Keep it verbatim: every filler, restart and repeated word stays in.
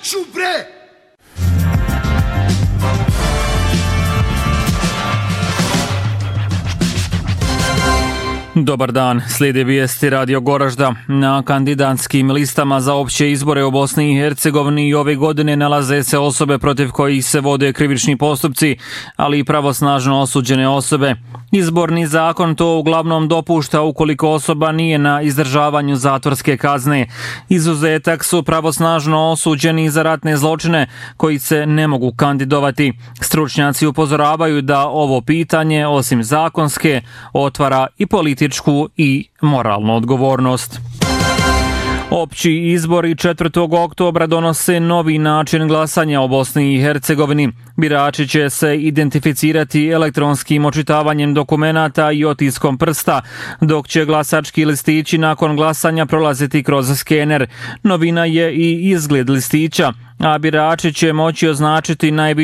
ću bre! Dobar dan, slijede vijesti Radio Goražda. Na kandidatskim listama za opće izbore u Bosni i Hercegovini i ove godine nalaze se osobe protiv kojih se vode krivični postupci, ali i pravosnažno osuđene osobe. Izborni zakon to uglavnom dopušta ukoliko osoba nije na izdržavanju zatvorske kazne. Izuzetak su pravosnažno osuđeni za ratne zločine koji se ne mogu kandidovati. Stručnjaci upozoravaju da ovo pitanje, osim zakonske, otvara i političku i moralnu odgovornost. Opći izbori četvrtog oktobra donose novi način glasanja u Bosni i Hercegovini. Birači će se identificirati elektronskim očitavanjem dokumenata i otiskom prsta, dok će glasački listići nakon glasanja prolaziti kroz skener. Novina je i izgled listića, a birači će moći označiti najviše